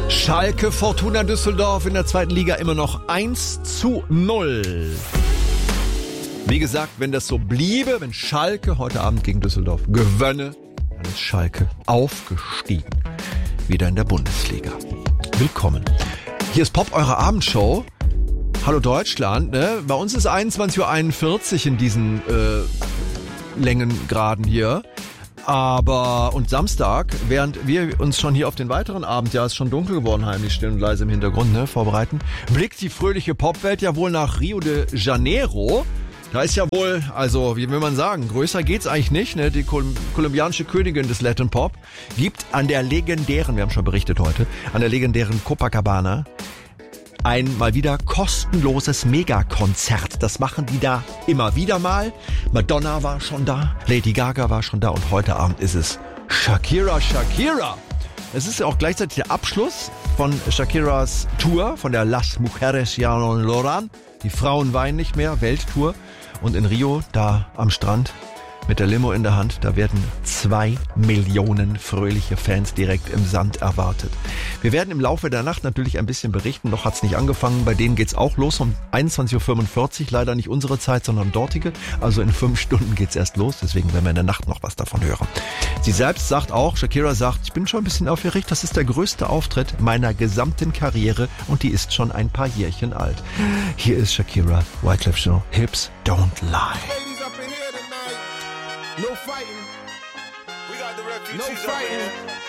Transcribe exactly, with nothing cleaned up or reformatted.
Schalke Fortuna Düsseldorf in der zweiten Liga immer noch eins zu null. Wie gesagt, wenn das so bliebe, wenn Schalke heute Abend gegen Düsseldorf gewönne, dann ist Schalke aufgestiegen. Wieder in der Bundesliga. Willkommen. Hier ist Pop, eure Abendshow. Hallo Deutschland. Ne? Bei uns ist einundzwanzig Uhr einundvierzig in diesen äh, Längengraden hier. Aber, und Samstag, während wir uns schon hier auf den weiteren Abend, ja, ist schon dunkel geworden, heimlich still und leise im Hintergrund, ne, vorbereiten, blickt die fröhliche Popwelt ja wohl nach Rio de Janeiro. Da ist ja wohl, also, wie will man sagen, größer geht's eigentlich nicht, ne, die Kol- kolumbianische Königin des Latin Pop gibt an der legendären, wir haben schon berichtet heute, an der legendären Copacabana ein mal wieder kostenloses Megakonzert. Das machen die da immer wieder mal. Madonna war schon da, Lady Gaga war schon da und heute Abend ist es Shakira, Shakira. Es ist ja auch gleichzeitig der Abschluss von Shakiras Tour, von der Las Mujeres Ya No Lloran. Die Frauen weinen nicht mehr, Welttour. Und in Rio, da am Strand, mit der Limo in der Hand, da werden zwei Millionen fröhliche Fans direkt im Sand erwartet. Wir werden im Laufe der Nacht natürlich ein bisschen berichten, noch hat's nicht angefangen, bei denen geht's auch los um einundzwanzig Uhr fünfundvierzig, leider nicht unsere Zeit, sondern dortige, also in fünf Stunden geht's erst los, deswegen werden wir in der Nacht noch was davon hören. Sie selbst sagt auch, Shakira sagt, ich bin schon ein bisschen aufgeregt, das ist der größte Auftritt meiner gesamten Karriere und die ist schon ein paar Jährchen alt. Hier ist Shakira, Wyclef Jean, Hips Don't Lie. No fighting. We got the refugees. No fighting.